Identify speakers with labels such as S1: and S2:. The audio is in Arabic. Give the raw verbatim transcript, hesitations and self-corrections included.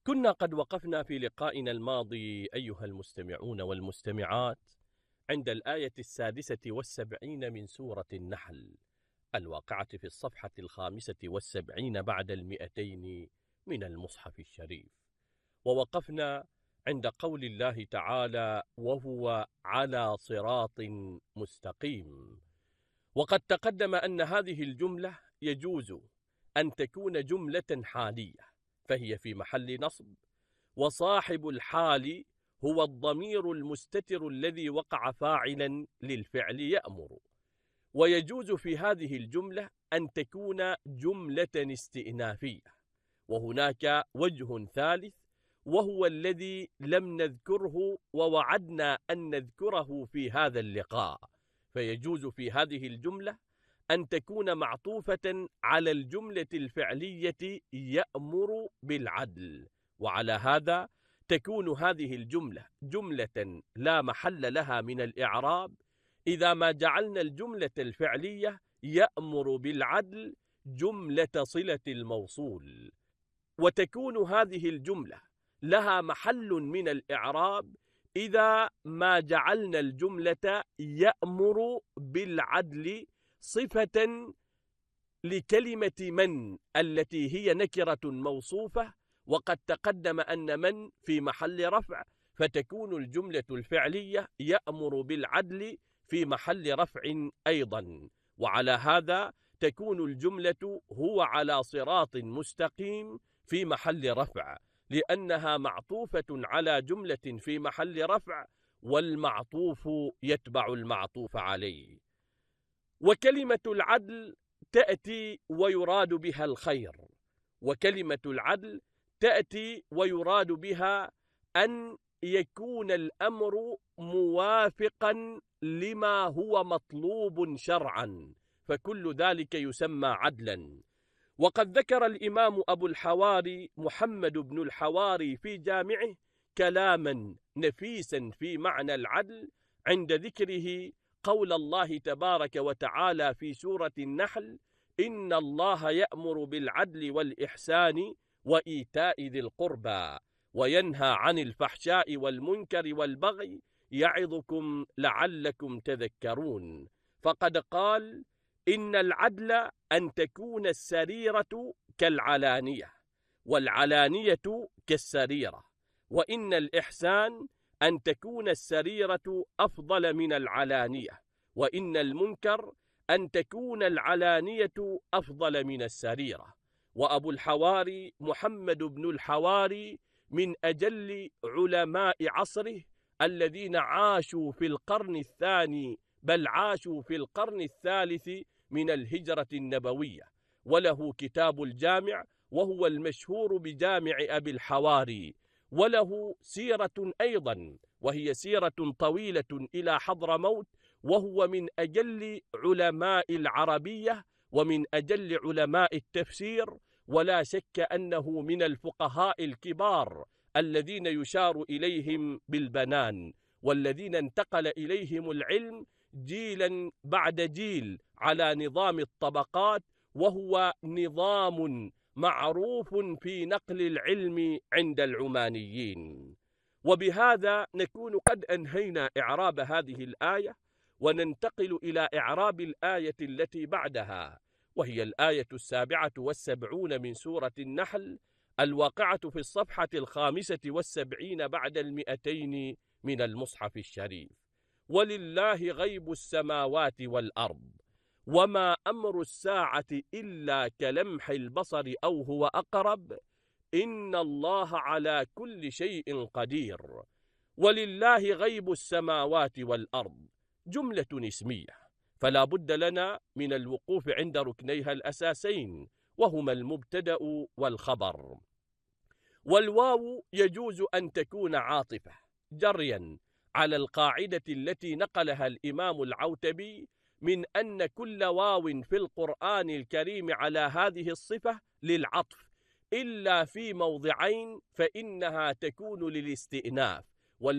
S1: كنا قد وقفنا في لقائنا الماضي أيها المستمعون والمستمعات عند الآية السادسة والسبعين من سورة النحل الواقعة في الصفحة الخامسة والسبعين بعد المئتين من المصحف الشريف، ووقفنا عند قول الله تعالى: وهو على صراط مستقيم. وقد تقدم أن هذه الجملة يجوز أن تكون جملة حالية فهي في محل نصب، وصاحب الحال هو الضمير المستتر الذي وقع فاعلا للفعل يأمر. ويجوز في هذه الجملة أن تكون جملة استئنافية. وهناك وجه ثالث وهو الذي لم نذكره ووعدنا أن نذكره في هذا اللقاء، فيجوز في هذه الجملة أن تكون معطوفة على الجملة الفعلية يأمر بالعدل، وعلى هذا تكون هذه الجملة جملة لا محل لها من الإعراب إذا ما جعلنا الجملة الفعلية يأمر بالعدل جملة صلة الموصول، وتكون هذه الجملة لها محل من الإعراب إذا ما جعلنا الجملة يأمر بالعدل صفة لكلمة من التي هي نكرة موصوفة، وقد تقدم أن من في محل رفع، فتكون الجملة الفعلية يأمر بالعدل في محل رفع أيضا. وعلى هذا تكون الجملة هو على صراط مستقيم في محل رفع، لأنها معطوفة على جملة في محل رفع، والمعطوف يتبع المعطوف عليه. وكلمة العدل تأتي ويراد بها الخير، وكلمة العدل تأتي ويراد بها أن يكون الأمر موافقا لما هو مطلوب شرعا، فكل ذلك يسمى عدلا. وقد ذكر الإمام أبو الحواري محمد بن الحواري في جامعه كلاما نفيسا في معنى العدل عند ذكره قول الله تبارك وتعالى في سورة النحل: إن الله يأمر بالعدل والإحسان وإيتاء ذي القربى وينهى عن الفحشاء والمنكر والبغي يعظكم لعلكم تذكرون. فقد قال: إن العدل أن تكون السريرة كالعلانية والعلانية كالسريرة، وإن الإحسان أن تكون السريرة أفضل من العلانية، وإن المنكر أن تكون العلانية أفضل من السريرة. وأبو الحواري محمد بن الحواري من أجل علماء عصره الذين عاشوا في القرن الثاني بل عاشوا في القرن الثالث من الهجرة النبوية، وله كتاب الجامع وهو المشهور بجامع أبي الحواري، وله سيرة أيضا وهي سيرة طويلة إلى حضرموت، وهو من أجل علماء العربية ومن أجل علماء التفسير، ولا شك أنه من الفقهاء الكبار الذين يشار إليهم بالبنان، والذين انتقل إليهم العلم جيلا بعد جيل على نظام الطبقات، وهو نظام معروف في نقل العلم عند العمانيين. وبهذا نكون قد أنهينا إعراب هذه الآية، وننتقل إلى إعراب الآية التي بعدها، وهي الآية السابعة والسبعون من سورة النحل الواقعة في الصفحة الخامسة والسبعين بعد المئتين من المصحف الشريف: ولله غيب السماوات والأرض وما أمر الساعة إلا كلمح البصر أو هو أقرب إن الله على كل شيء قدير. ولله غيب السماوات والأرض جملة اسمية، فلا بد لنا من الوقوف عند ركنيها الأساسين، وهما المبتدأ والخبر. والواو يجوز أن تكون عاطفة جريا على القاعدة التي نقلها الإمام العوتبي من أن كل واو في القرآن الكريم على هذه الصفة للعطف إلا في موضعين فإنها تكون للاستئناف،